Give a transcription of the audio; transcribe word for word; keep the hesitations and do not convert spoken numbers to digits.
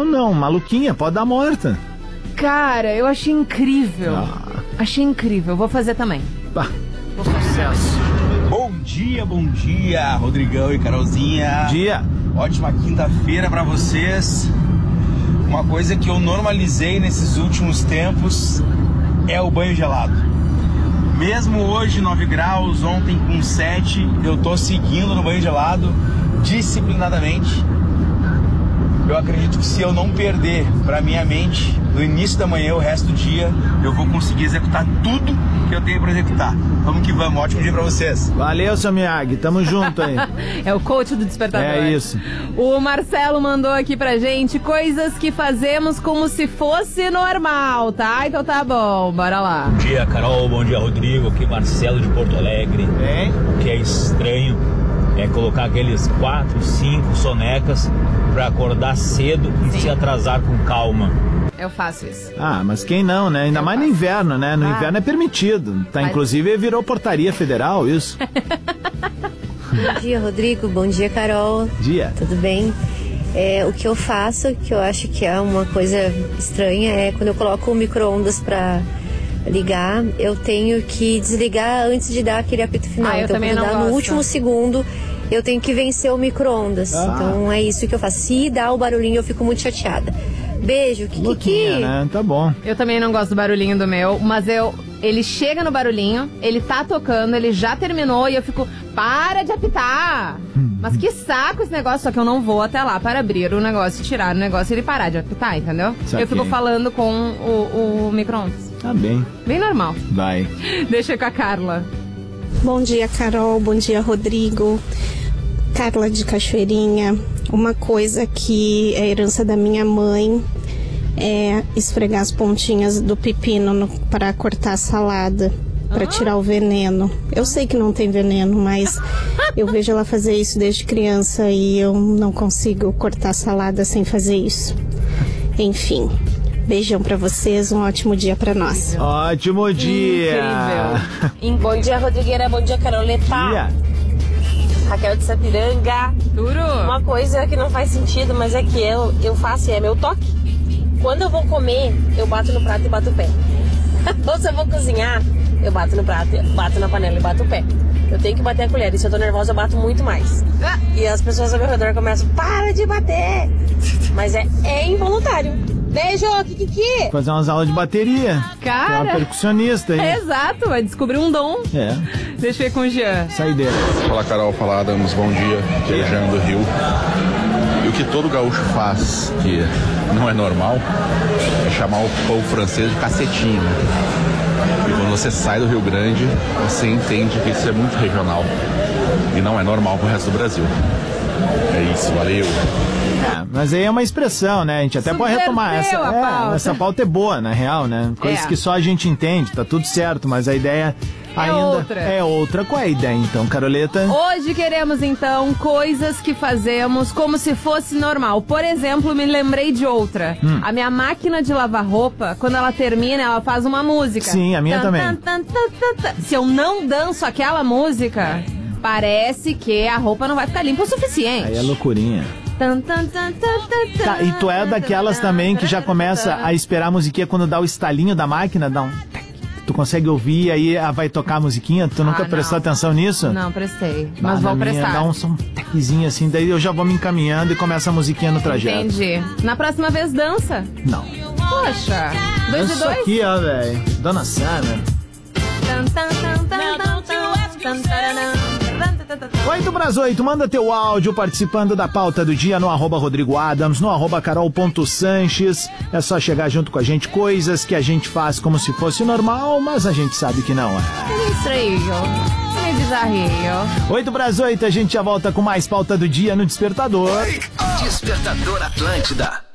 não, maluquinha, pode dar morta. Cara, eu achei incrível. Ah. Achei incrível, vou fazer também. Bah, sucesso. Bom dia, bom dia, Rodrigão e Carolzinha. Bom dia. Ótima quinta-feira pra vocês. Uma coisa que eu normalizei nesses últimos tempos é o banho gelado. Mesmo hoje nove graus, ontem com sete, eu tô seguindo no banho gelado disciplinadamente. Eu acredito que se eu não perder pra minha mente no início da manhã, o resto do dia, eu vou conseguir executar tudo que eu tenho pra executar. Vamos que vamos, ótimo dia pra vocês. Valeu, seu Miyagi, tamo junto aí. É o coach do despertador. É isso. O Marcelo mandou aqui pra gente coisas que fazemos como se fosse normal, tá? Então tá bom, bora lá. Bom dia, Carol, bom dia, Rodrigo, aqui Marcelo de Porto Alegre. Hein? O que é estranho é colocar aqueles quatro, cinco sonecas pra acordar cedo e Sim. se atrasar com calma. Eu faço isso. Ah, mas quem não, né? Ainda Eu mais no faço. inverno, né? No Ah. inverno é permitido. Tá, Mas- inclusive virou portaria federal, isso. Bom dia, Rodrigo. Bom dia, Carol. Dia. Tudo bem? É, o que eu faço, que eu acho que é uma coisa estranha, é quando eu coloco o micro-ondas pra ligar, eu tenho que desligar antes de dar aquele apito final. Ah, eu então, também quando não dá no gosto. último segundo, eu tenho que vencer o micro-ondas. Ah. Então é isso que eu faço. Se dá o barulhinho, eu fico muito chateada. Beijo, Kiki. Louquinha, né? Tá bom. Eu também não gosto do barulhinho do meu, mas eu... Ele chega no barulhinho, ele tá tocando, ele já terminou e eu fico... Para de apitar! Mas que saco esse negócio, só que eu não vou até lá para abrir o negócio, tirar o negócio e ele parar de apitar, entendeu? Saquei. Eu fico falando com o, o micro-ondas. Tá bem. Bem normal. Vai. Deixa com a Carla. Bom dia, Carol. Bom dia, Rodrigo. Carla de Cachoeirinha. Uma coisa que é herança da minha mãe é esfregar as pontinhas do pepino para cortar a salada, para tirar o veneno. Eu sei que não tem veneno, mas eu vejo ela fazer isso desde criança e eu não consigo cortar a salada sem fazer isso. Enfim, beijão para vocês, um ótimo dia para nós. Ótimo dia. Incrível. Bom dia, Rodrigueira. Bom dia, Caroleta. Dia. Raquel de Sapiranga. Duro. Uma coisa que não faz sentido, mas é que eu, eu faço e é meu toque. Quando eu vou comer, eu bato no prato e bato o pé. Ou se eu vou cozinhar, eu bato no prato, bato na panela e bato o pé. Eu tenho que bater a colher. E se eu tô nervosa, eu bato muito mais. E as pessoas ao meu redor começam, para de bater. Mas é, é involuntário. Beijo, Kikiki. Fazer umas aulas de bateria. Cara. Tem uma percussionista aí. É exato, vai descobrir um dom. É. Deixa eu ir com o Jean. Saideira. Fala, Carol, fala, Adams, bom dia, aqui é Jean do Rio. E o que todo gaúcho faz, que não é normal, é chamar o pão francês de cacetinho. E quando você sai do Rio Grande, você entende que isso é muito regional e não é normal pro resto do Brasil. É isso, valeu. É, mas aí é uma expressão, né? A gente até pode retomar essa. Subverteu a É, pauta. essa pauta é boa, na real, né? Coisas É. que só a gente entende, tá tudo certo, mas a ideia ainda outra. é outra. Qual é a ideia então, Caroleta? Hoje queremos, então, coisas que fazemos como se fosse normal. Por exemplo, me lembrei de outra. Hum. A minha máquina de lavar roupa, quando ela termina, ela faz uma música. Sim, a minha Tan, também. tan, tan, tan, tan, tan. Se eu não danço aquela música, parece que a roupa não vai ficar limpa o suficiente. Aí é loucurinha. Tan, tan, tan, tan, tan, Tá, e tu é tan, daquelas tan, também que tan, já tan, começa tan. a esperar a musiquinha quando dá o estalinho da máquina, dá um... tac. Tu consegue ouvir e aí ela vai tocar a musiquinha? Tu nunca Ah, prestou não. atenção nisso? Não, prestei. Ah, Mas na vou minha prestar. dá um som teczinho assim, daí eu já vou me encaminhando e começa a musiquinha no trajeto. Entendi. Na próxima vez, dança. Não. Poxa. Dois de Isso dois? aqui, ó, velho. Dona Sara. Tan, tan, tan, tan, tan, tan, tararam. oito para as oito, manda teu áudio participando da pauta do dia no arroba Rodrigo Adams, no arroba carol.sanches. É só chegar junto com a gente, coisas que a gente faz como se fosse normal, mas a gente sabe que não é. Meio estranho, meio bizarrinho. oito para as oito, a gente já volta com mais pauta do dia no Despertador. Despertador Atlântida.